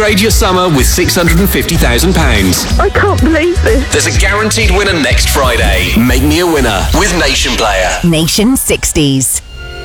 Upgrade your summer with £650,000. I can't believe this. There's a guaranteed winner next Friday. Make me a winner with Nation Player. Nation 60s.